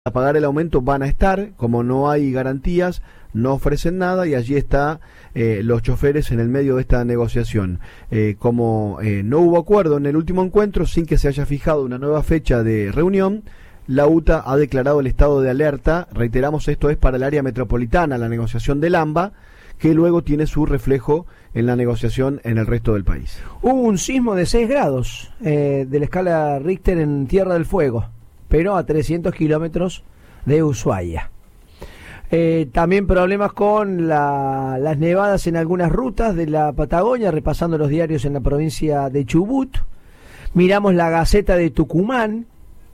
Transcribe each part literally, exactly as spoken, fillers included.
a pagar el aumento van a estar, como no hay garantías, no ofrecen nada y allí está eh, los choferes en el medio de esta negociación. Eh, como eh, no hubo acuerdo en el último encuentro, sin que se haya fijado una nueva fecha de reunión, la U T A ha declarado el estado de alerta. Reiteramos, esto es para el área metropolitana, la negociación del AMBA, que luego tiene su reflejo en la negociación en el resto del país. Hubo un sismo de seis grados eh, de la escala Richter en Tierra del Fuego, pero a trescientos kilómetros de Ushuaia. Eh, también problemas con la, las nevadas en algunas rutas de la Patagonia, repasando los diarios en la provincia de Chubut. Miramos la Gaceta de Tucumán.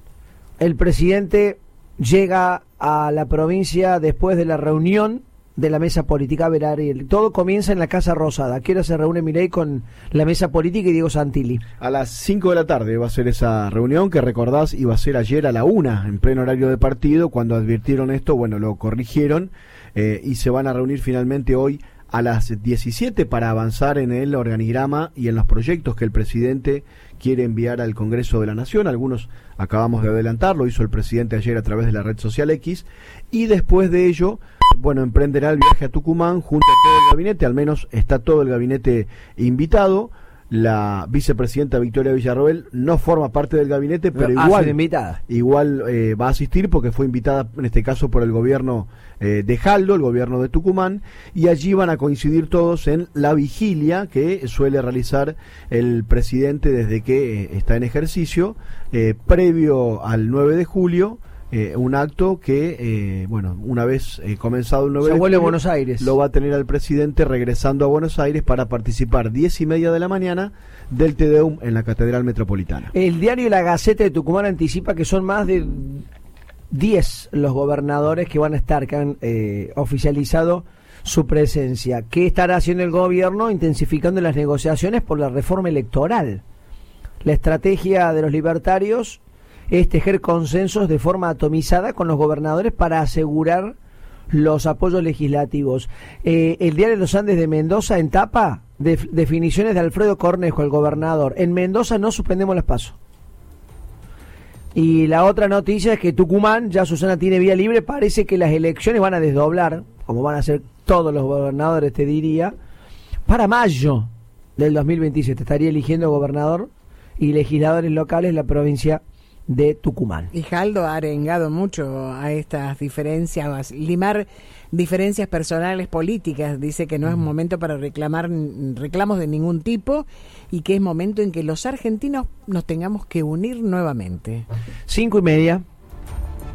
El presidente llega a la provincia después de la reunión de la mesa política. Verá, todo comienza en la Casa Rosada. ¿A qué hora se reúne Milei con la mesa política y Diego Santilli? A las cinco de la tarde va a ser esa reunión, que recordás iba a ser ayer a la una, en pleno horario de partido. Cuando advirtieron esto, bueno, lo corrigieron eh, y se van a reunir finalmente hoy a las diecisiete para avanzar en el organigrama y en los proyectos que el presidente quiere enviar al Congreso de la Nación. Algunos acabamos de adelantar, lo hizo el presidente ayer a través de la red social X, y después de ello, bueno, emprenderá el viaje a Tucumán junto a todo el gabinete. Al menos está todo el gabinete invitado. La vicepresidenta Victoria Villarroel no forma parte del gabinete, pero, pero igual, invitada. igual eh, va a asistir porque fue invitada en este caso por el gobierno eh, de Jaldo, el gobierno de Tucumán, y allí van a coincidir todos en la vigilia que suele realizar el presidente desde que eh, está en ejercicio, eh, previo al nueve de julio. Eh, un acto que, eh, bueno, una vez eh, comenzado el nueve de julio, a Buenos Aires, lo va a tener al presidente regresando a Buenos Aires para participar diez y media de la mañana del Te Deum en la Catedral Metropolitana. El diario La Gaceta de Tucumán anticipa que son más de diez los gobernadores que van a estar, que han eh, oficializado su presencia. ¿Qué estará haciendo el gobierno? Intensificando las negociaciones por la reforma electoral. La estrategia de los libertarios es tejer consensos de forma atomizada con los gobernadores para asegurar los apoyos legislativos. Eh, el diario Los Andes de Mendoza, en tapa, de, definiciones de Alfredo Cornejo, el gobernador. En Mendoza no suspendemos las PASO. Y la otra noticia es que Tucumán, ya Susana tiene vía libre. Parece que las elecciones van a desdoblar, como van a ser todos los gobernadores, te diría, para mayo del dos mil veintisiete. Estaría eligiendo gobernador y legisladores locales la provincia de Tucumán. Y Jaldo ha arengado mucho a estas diferencias, a limar diferencias personales políticas. Dice que no es momento para reclamar reclamos de ningún tipo y que es momento en que los argentinos nos tengamos que unir nuevamente. Cinco y media.